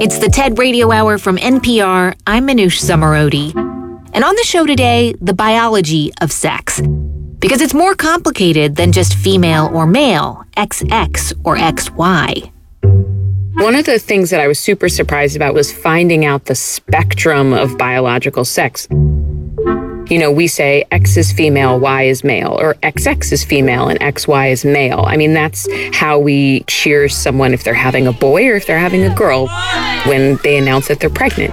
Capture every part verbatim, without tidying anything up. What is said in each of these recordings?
It's the TED Radio Hour from N P R. I'm Manoush Zomorodi. And on the show today, the biology of sex. Because it's more complicated than just female or male, X X or X Y. One of the things that I was super surprised about was finding out the spectrum of biological sex. You know, we say X is female, Y is male, or X X is female and X Y is male. I mean, that's how we cheer someone if they're having a boy or if they're having a girl when they announce that they're pregnant.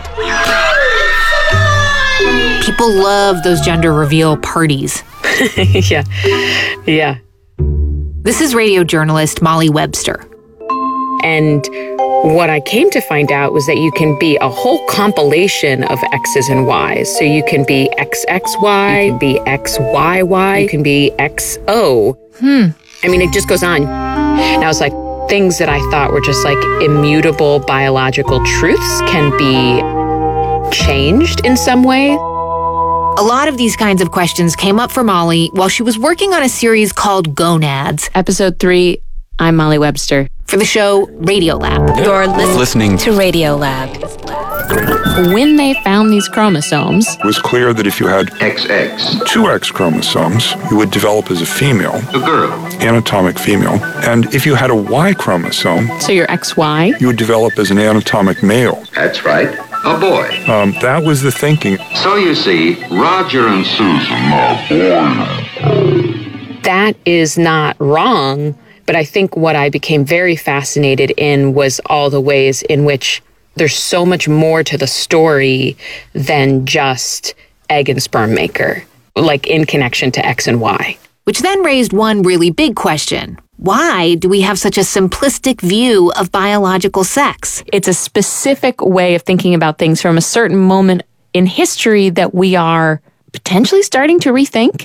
People love those gender reveal parties. yeah, yeah. This is radio journalist Molly Webster. And what I came to find out was that you can be a whole compilation of X's and Y's. So you can be X X Y, you can be X Y Y, you can be X O. Hmm. I mean, it just goes on. Now it's like things that I thought were just like immutable biological truths can be changed in some way. A lot of these kinds of questions came up for Molly while she was working on a series called Gonads. Episode three, I'm Molly Webster. For the show Radiolab. You're lis- listening to Radiolab. When they found these chromosomes, it was clear that if you had X X, two X chromosomes, you would develop as a female, a girl, anatomic female. And if you had a Y chromosome, so you're X Y, you would develop as an anatomic male. That's right, a boy. Um, that was the thinking. So you see, Roger and Susan are born. That is not wrong. But I think what I became very fascinated in was all the ways in which there's so much more to the story than just egg and sperm maker, like in connection to X and Y. Which then raised one really big question. Why do we have such a simplistic view of biological sex? It's a specific way of thinking about things from a certain moment in history that we are potentially starting to rethink.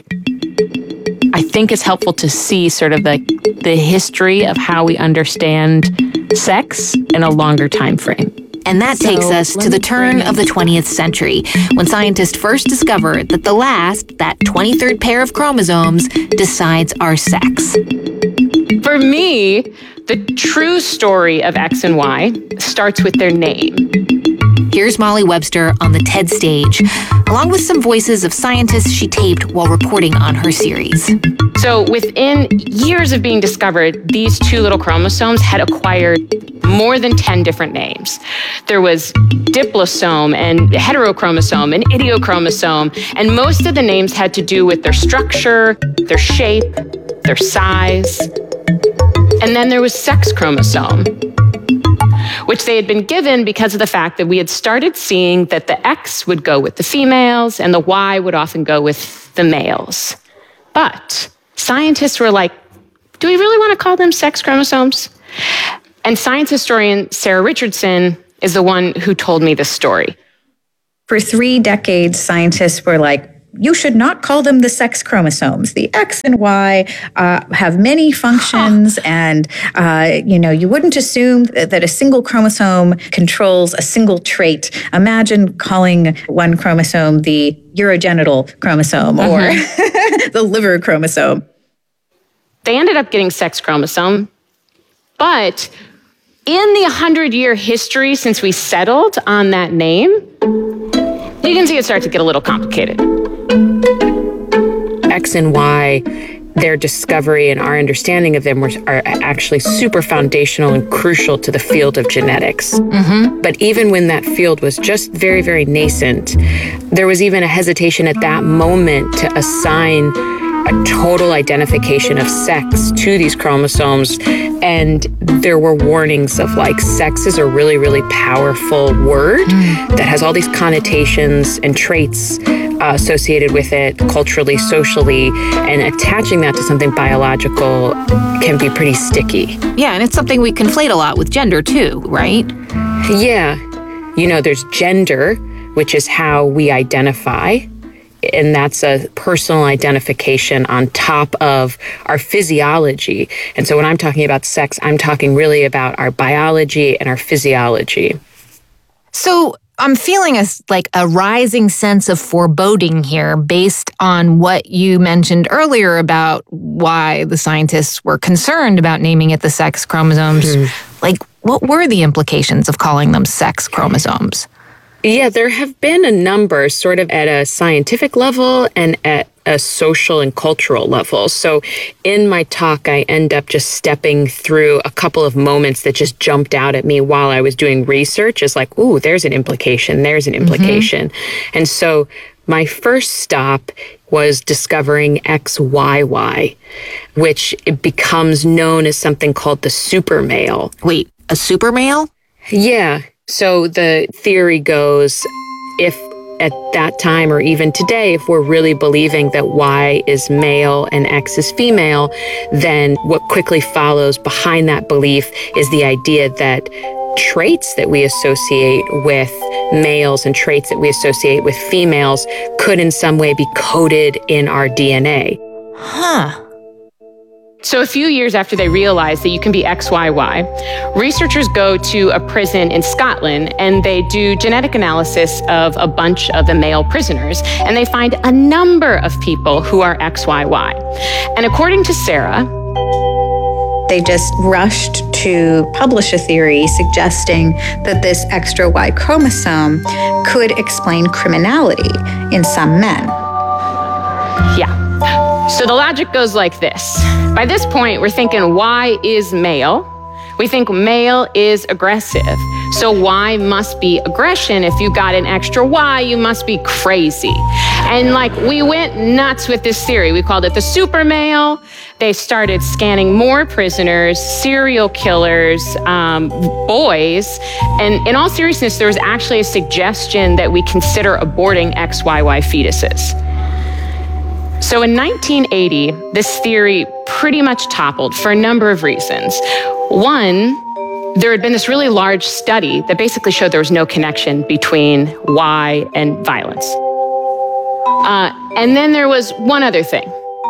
I think it's helpful to see sort of the, the history of how we understand sex in a longer time frame. And that so, takes us to the turn of the twentieth century, when scientists first discovered that the last, that twenty-third pair of chromosomes, decides our sex. For me, the true story of X and Y starts with their name. Here's Molly Webster on the TED stage, along with some voices of scientists she taped while reporting on her series. So within years of being discovered, these two little chromosomes had acquired more than ten different names. There was diplosome and heterochromosome and idiochromosome, and most of the names had to do with their structure, their shape, their size. And then there was sex chromosome, which they had been given because of the fact that we had started seeing that the X would go with the females and the Y would often go with the males. But scientists were like, do we really want to call them sex chromosomes? And science historian Sarah Richardson is the one who told me this story. For three decades, scientists were like, you should not call them the sex chromosomes. The X and Y uh, have many functions, and uh, you know you wouldn't assume that a single chromosome controls a single trait. Imagine calling one chromosome the urogenital chromosome or mm-hmm. the liver chromosome. They ended up getting sex chromosome, but in the hundred-year history since we settled on that name, you can see it starts to get a little complicated. X and Y, their discovery and our understanding of them were, are actually super foundational and crucial to the field of genetics. Mm-hmm. But even when that field was just very, very nascent, there was even a hesitation at that moment to assign a total identification of sex to these chromosomes. And there were warnings of like, sex is a really, really powerful word mm. that has all these connotations and traits uh, associated with it culturally, socially, and attaching that to something biological can be pretty sticky. Yeah, and it's something we conflate a lot with gender too, right? Yeah. You know, there's gender, which is how we identify. And that's a personal identification on top of our physiology. And so when I'm talking about sex, I'm talking really about our biology and our physiology. So I'm feeling a, like a rising sense of foreboding here based on what you mentioned earlier about why the scientists were concerned about naming it the sex chromosomes. Mm. Like, what were the implications of calling them sex chromosomes? Yeah, there have been a number sort of at a scientific level and at a social and cultural level. So in my talk, I end up just stepping through a couple of moments that just jumped out at me while I was doing research. It's like, ooh, there's an implication, there's an implication. Mm-hmm. And so my first stop was discovering X Y Y, which it becomes known as something called the super male. Wait, a super male? Yeah. So the theory goes, if at that time or even today, if we're really believing that Y is male and X is female, then what quickly follows behind that belief is the idea that traits that we associate with males and traits that we associate with females could in some way be coded in our D N A. Huh. So a few years after they realize that you can be X Y Y, researchers go to a prison in Scotland and they do genetic analysis of a bunch of the male prisoners, and they find a number of people who are X Y Y. And according to Sarah, they just rushed to publish a theory suggesting that this extra Y chromosome could explain criminality in some men. Yeah. So the logic goes like this. By this point, we're thinking Y is male. We think male is aggressive. So Y must be aggression. If you got an extra Y, you must be crazy. And like, we went nuts with this theory. We called it the super male. They started scanning more prisoners, serial killers, um, boys. And in all seriousness, there was actually a suggestion that we consider aborting X Y Y fetuses. So in nineteen eighty, this theory pretty much toppled for a number of reasons. One, there had been this really large study that basically showed there was no connection between Y and violence. Uh, and then there was one other thing.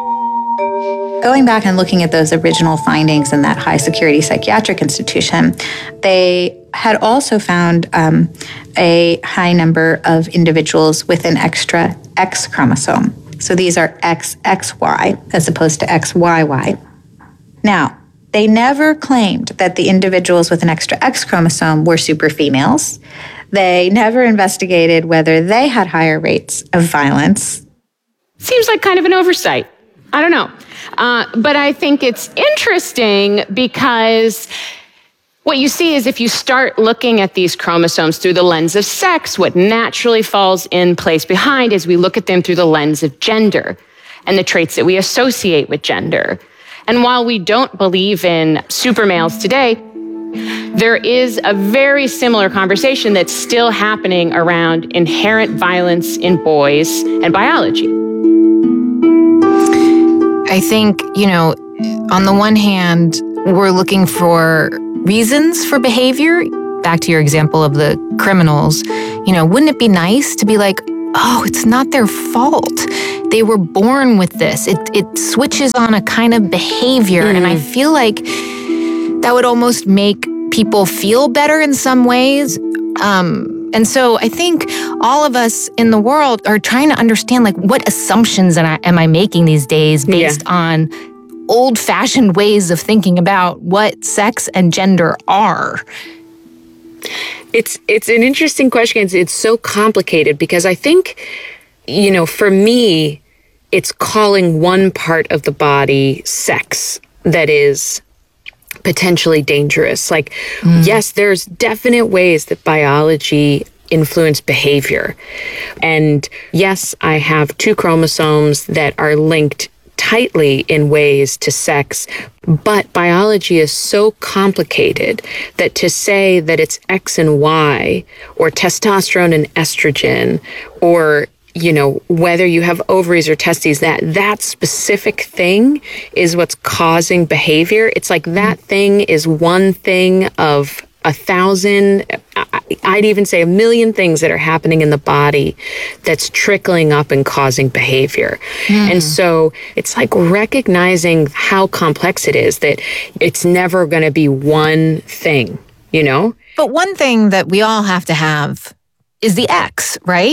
Going back and looking at those original findings in that high security psychiatric institution, they had also found um, a high number of individuals with an extra X chromosome. So these are X X Y as opposed to X Y Y. Now, they never claimed that the individuals with an extra X chromosome were super females. They never investigated whether they had higher rates of violence. Seems like kind of an oversight. I don't know. Uh, but I think it's interesting because what you see is if you start looking at these chromosomes through the lens of sex, what naturally falls in place behind is we look at them through the lens of gender and the traits that we associate with gender. And while we don't believe in super males today, there is a very similar conversation that's still happening around inherent violence in boys and biology. I think, you know, on the one hand, we're looking for reasons for behavior. Back to your example of the criminals, you know, wouldn't it be nice to be like, oh, it's not their fault. They were born with this. It it switches on a kind of behavior. Mm-hmm. And I feel like that would almost make people feel better in some ways. Um, and so I think all of us in the world are trying to understand, like, what assumptions am I, am I making these days based yeah. on old-fashioned ways of thinking about what sex and gender are? It's it's an interesting question. It's, it's so complicated because I think, you know, for me, it's calling one part of the body sex that is potentially dangerous. Like, mm. yes, there's definite ways that biology influence behavior. And yes, I have two chromosomes that are linked tightly in ways to sex, but biology is so complicated that to say that it's X and Y, or testosterone and estrogen, or, you know, whether you have ovaries or testes, that that specific thing is what's causing behavior. It's like that thing is one thing of a thousand, I'd even say a million things that are happening in the body that's trickling up and causing behavior. Mm. And so it's like recognizing how complex it is, that it's never going to be one thing, you know? But one thing that we all have to have is the X, right?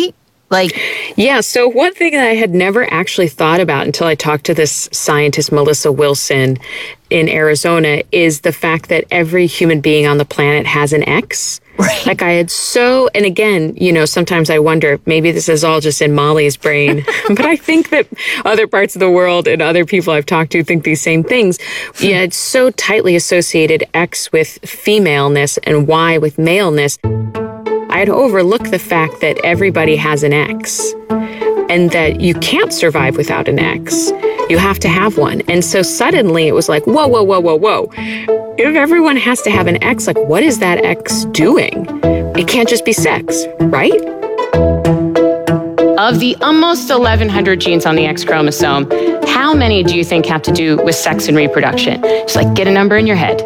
Like, yeah, so one thing that I had never actually thought about until I talked to this scientist, Melissa Wilson, in Arizona, is the fact that every human being on the planet has an X. Right. Like I had so, and again, you know, sometimes I wonder, maybe this is all just in Molly's brain, but I think that other parts of the world and other people I've talked to think these same things. Yeah, it's so tightly associated X with femaleness and Y with maleness. I'd overlook the fact that everybody has an X and that you can't survive without an X. You have to have one. And so suddenly it was like, whoa, whoa, whoa, whoa, whoa. If everyone has to have an X, like what is that X doing? It can't just be sex, right? Of the almost eleven hundred genes on the X chromosome, how many do you think have to do with sex and reproduction? Just like get a number in your head.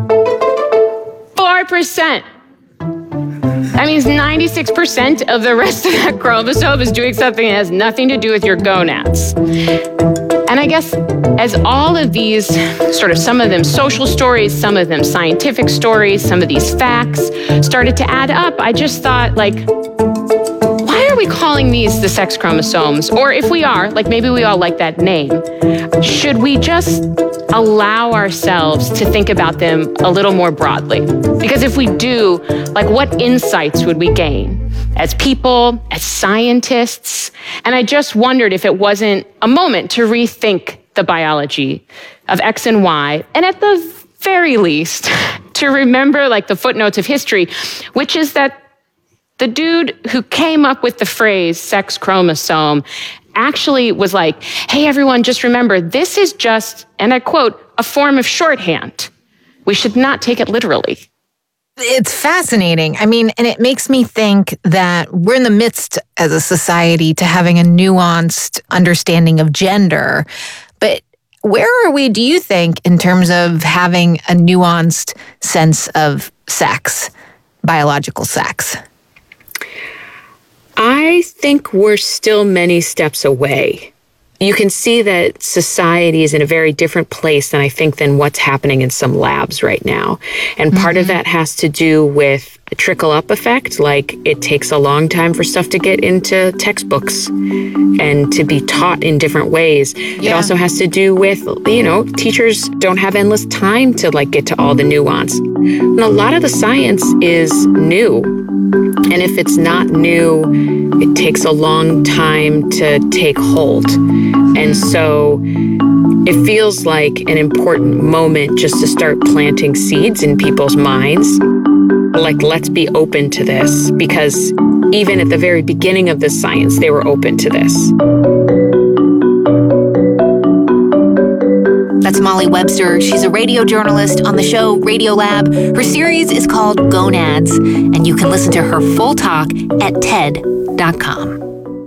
four percent. That means ninety-six percent of the rest of that chromosome is doing something that has nothing to do with your gonads. And I guess as all of these, sort of some of them social stories, some of them scientific stories, some of these facts started to add up, I just thought, like, why are we calling these the sex chromosomes? Or if we are, like maybe we all like that name, should we just allow ourselves to think about them a little more broadly? Because if we do, like what insights would we gain as people, as scientists? And I just wondered if it wasn't a moment to rethink the biology of X and Y, and at the very least, to remember like the footnotes of history, which is that the dude who came up with the phrase sex chromosome actually was like, hey, everyone, just remember, this is just, and I quote, a form of shorthand. We should not take it literally. it's fascinating. I mean, and it makes me think that we're in the midst as a society to having a nuanced understanding of gender. But where are we, do you think, in terms of having a nuanced sense of sex, biological sex? I think we're still many steps away. You can see that society is in a very different place than I think than what's happening in some labs right now. And part mm-hmm. of that has to do with a trickle-up effect, like it takes a long time for stuff to get into textbooks and to be taught in different ways. Yeah. It also has to do with, you know, teachers don't have endless time to like get to all the nuance. And a lot of the science is new. And if it's not new, it takes a long time to take hold. And so it feels like an important moment just to start planting seeds in people's minds. Like, let's be open to this, because even at the very beginning of the science, they were open to this. That's Molly Webster. She's a radio journalist on the show Radiolab. Her series is called Gonads, and you can listen to her full talk at T E D dot com.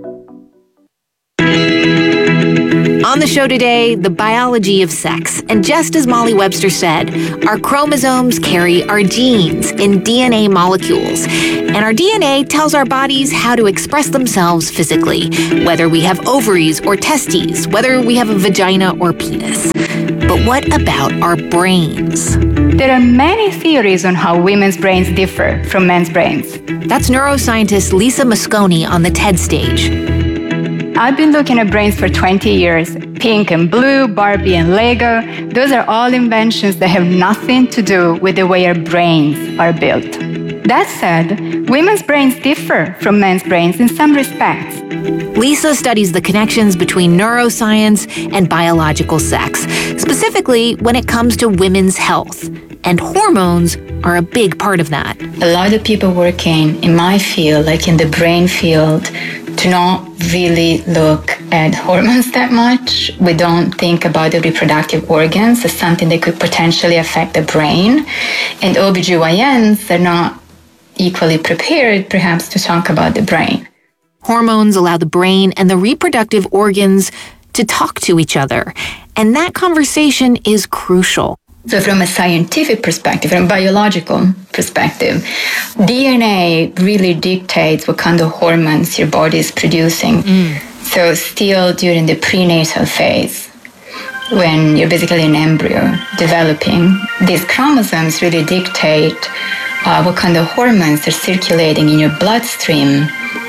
On the show today, the biology of sex. And just as Molly Webster said, our chromosomes carry our genes in D N A molecules. And our D N A tells our bodies how to express themselves physically, whether we have ovaries or testes, whether we have a vagina or penis. But what about our brains? There are many theories on how women's brains differ from men's brains. That's neuroscientist Lisa Mosconi on the TED stage. I've been looking at brains for twenty years. Pink and blue, Barbie and Lego, those are all inventions that have nothing to do with the way our brains are built. That said, women's brains differ from men's brains in some respects. Lisa studies the connections between neuroscience and biological sex, specifically when it comes to women's health. And hormones are a big part of that. A lot of people working in my field, like in the brain field, do not really look at hormones that much. We don't think about the reproductive organs as something that could potentially affect the brain. And O B G Y Ns are not equally prepared, perhaps, to talk about the brain. Hormones allow the brain and the reproductive organs to talk to each other. And that conversation is crucial. So from a scientific perspective, from a biological perspective, D N A really dictates what kind of hormones your body is producing. Mm. So still during the prenatal phase, when you're basically an embryo developing, these chromosomes really dictate uh, what kind of hormones are circulating in your bloodstream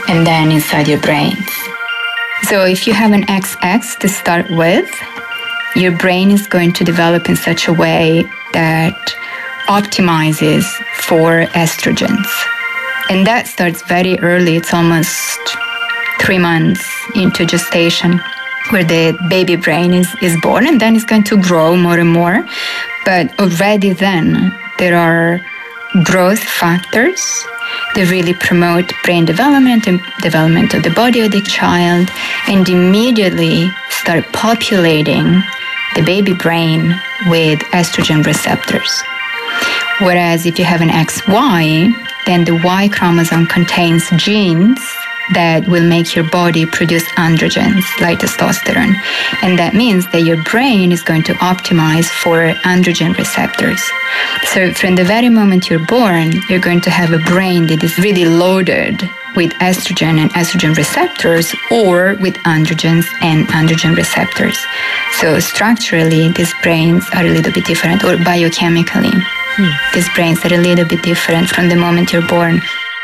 and then inside your brains. So if you have an X X to start with, your brain is going to develop in such a way that optimizes for estrogens. And that starts very early. It's almost three months into gestation where the baby brain is, is born, and then it's going to grow more and more. But already then, there are growth factors that really promote brain development and development of the body of the child, and immediately start populating the baby brain with estrogen receptors. Whereas if you have an X Y, then the Y chromosome contains genes that will make your body produce androgens like testosterone. And that means that your brain is going to optimize for androgen receptors. So from the very moment you're born, you're going to have a brain that is really loaded with estrogen and estrogen receptors, or with androgens and androgen receptors. So structurally, these brains are a little bit different, or biochemically, hmm. these brains are a little bit different from the moment you're born.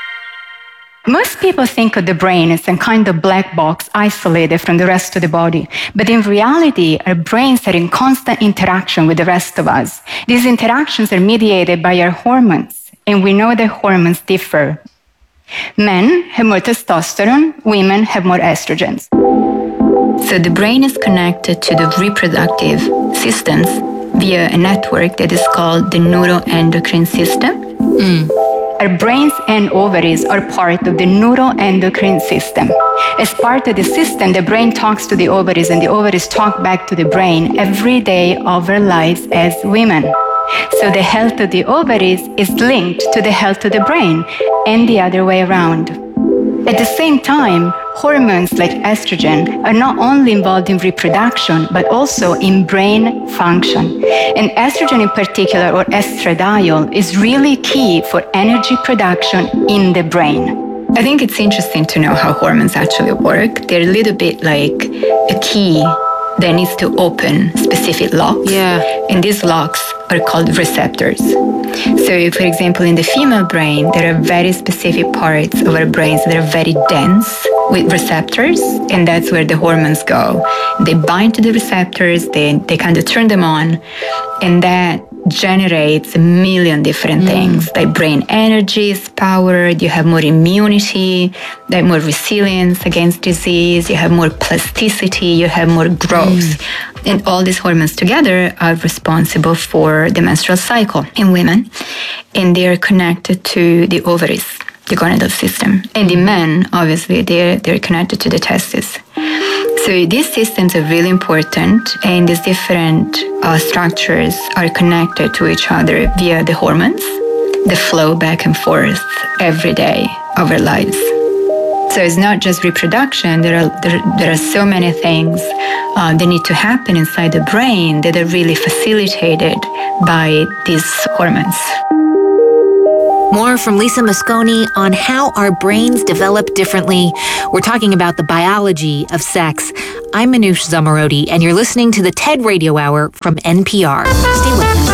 Most people think of the brain as some kind of black box isolated from the rest of the body. But in reality, our brains are in constant interaction with the rest of us. These interactions are mediated by our hormones, and we know that hormones differ. Men have more testosterone, women have more estrogens. So the brain is connected to the reproductive systems via a network that is called the neuroendocrine system. Mm. Our brains and ovaries are part of the neuroendocrine system. As part of the system, the brain talks to the ovaries and the ovaries talk back to the brain every day of our lives as women. So the health of the ovaries is linked to the health of the brain and the other way around. At the same time, hormones like estrogen are not only involved in reproduction, but also in brain function. And estrogen in particular, or estradiol, is really key for energy production in the brain. I think it's interesting to know how hormones actually work. They're a little bit like a key that needs to open specific locks. Yeah. And these locks are called receptors. So, for example, in the female brain, there are very specific parts of our brains that are very dense with receptors, and that's where the hormones go. They bind to the receptors, they, they kind of turn them on, and that generates a million different mm. things, like brain energy is powered, you have more immunity, like more resilience against disease, you have more plasticity, you have more growth. Mm. And all these hormones together are responsible for the menstrual cycle in women, and they are connected to the ovaries, the gonadal system. And in men, obviously, they're, they're connected to the testes. So these systems are really important, and these different uh, structures are connected to each other via the hormones, the flow back and forth every day of our lives. So it's not just reproduction. There are there, there are so many things uh, that need to happen inside the brain that are really facilitated by these hormones. More from Lisa Mosconi on how our brains develop differently. We're talking about the biology of sex. I'm Manoush Zomorodi, and you're listening to the TED Radio Hour from N P R. Stay with us.